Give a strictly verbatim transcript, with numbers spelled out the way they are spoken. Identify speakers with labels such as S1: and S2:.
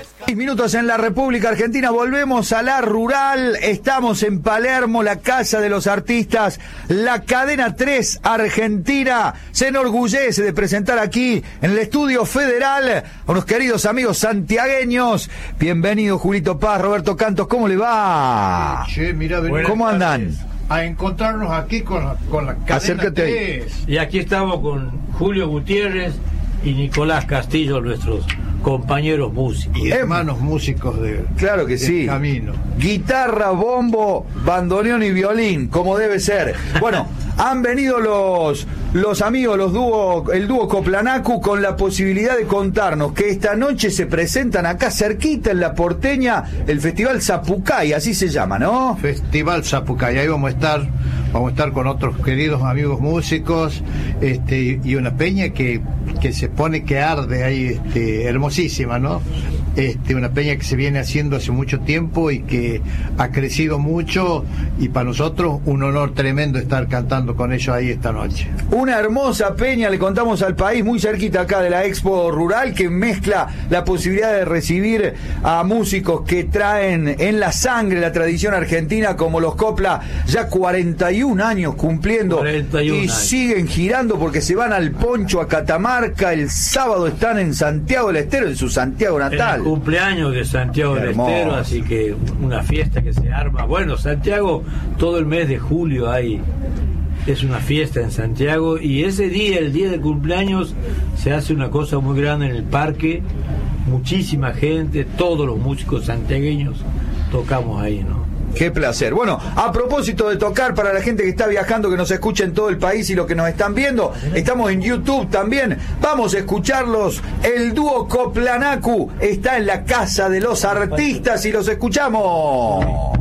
S1: Seis minutos en la República Argentina, volvemos a la rural, estamos en Palermo, la Casa de los Artistas, la Cadena tres Argentina se enorgullece de presentar aquí en el Estudio Federal a unos queridos amigos santiagueños. Bienvenido Julito Paz, Roberto Cantos, ¿cómo le va?
S2: Che, mirá,
S1: ¿Cómo andan?
S2: A encontrarnos aquí con la, con la Cadena
S1: Acércate.
S2: tres.
S3: Y aquí estamos con Julio Gutiérrez y Nicolás Castillo, nuestros compañeros músicos.
S2: Y hermanos músicos de,
S1: Claro que
S2: del
S1: sí.
S2: camino.
S1: Guitarra, bombo, bandoneón y violín, como debe ser. Bueno, han venido los los amigos, los dúo, el dúo Coplanacu, con la posibilidad de contarnos que esta noche se presentan acá cerquita en La Porteña el Festival Zapucay, así se llama, ¿no?
S2: Festival Zapucay, ahí vamos a estar, vamos a estar con otros queridos amigos músicos, este, y una peña que, que se pone que arde ahí, este, hermosísima, ¿no? Este, una peña que se viene haciendo hace mucho tiempo y que ha crecido mucho, y para nosotros un honor tremendo estar cantando con ellos ahí esta noche.
S1: Una hermosa peña, le contamos al país, muy cerquita acá de la Expo Rural, que mezcla la posibilidad de recibir a músicos que traen en la sangre la tradición argentina, como los Copla, ya cuarenta y un años cumpliendo,
S3: cuarenta y uno
S1: y
S3: años.
S1: siguen girando porque se van al Poncho, a Catamarca, el sábado están en Santiago del Estero, en su Santiago natal.
S3: El cumpleaños de Santiago
S1: Qué
S3: del
S1: hermoso.
S3: Estero, así que una fiesta que se arma. Bueno, Santiago, todo el mes de julio hay, es una fiesta en Santiago, y ese día, el día de cumpleaños, se hace una cosa muy grande en el parque, muchísima gente, todos los músicos santiagueños tocamos ahí, ¿no?
S1: Qué placer. Bueno, a propósito de tocar, para la gente que está viajando, que nos escucha en todo el país y los que nos están viendo, estamos en YouTube también. Vamos a escucharlos. El dúo Coplanacu está en la Casa de los Artistas y los escuchamos.